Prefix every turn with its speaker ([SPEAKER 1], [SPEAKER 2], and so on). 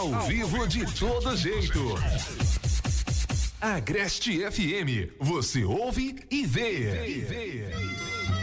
[SPEAKER 1] Ao vivo de todo jeito. Agreste FM, você ouve e vê.